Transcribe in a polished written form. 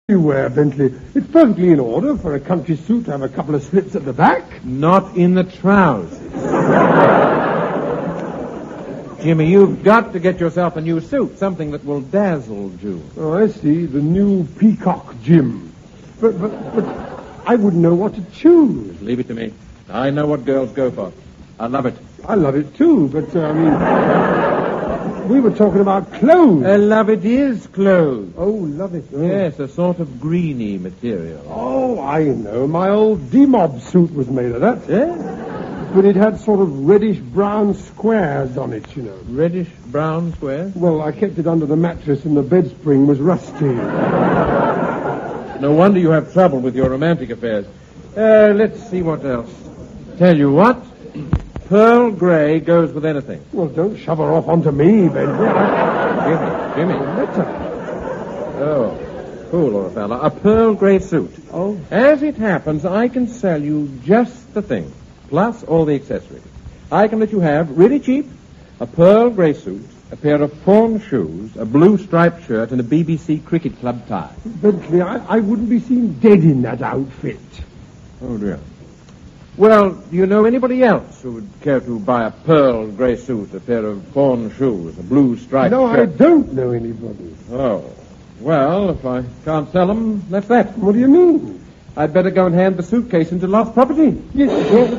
you wear, Bentley. It's perfectly in order for a country suit to have a couple of slits at the back. Not in the trousers. Jimmy, you've got to get yourself a new suit, something that will dazzle June. Oh, I see. The new Peacock Jim. But I wouldn't know what to choose. Leave it to me. I know what girls go for. I love it. I love it too, but, we were talking about clothes. Love it is clothes. Oh, love it. Oh. Yes, a sort of greeny material. Oh, I know. My old D-Mob suit was made of that. Yeah? But it had sort of reddish-brown squares on it, you know. Reddish-brown squares? Well, I kept it under the mattress and the bed spring was rusty. No wonder you have trouble with your romantic affairs. Let's see what else. Tell you what, pearl grey goes with anything. Well, don't shove her off onto me, Bentley. Jimmy. Oh, fool or a fella. A pearl grey suit. Oh. As it happens, I can sell you just the thing, plus all the accessories. I can let you have, really cheap, a pearl grey suit, a pair of fawn shoes, a blue striped shirt, and a BBC Cricket Club tie. Bentley, I wouldn't be seen dead in that outfit. Oh, dear. Well, do you know anybody else who would care to buy a pearl grey suit, a pair of fawn shoes, a blue striped No, shirt? I don't know anybody. Oh. Well, if I can't sell them, that's that. What do you mean? I'd better go and hand the suitcase into lost property. Yes,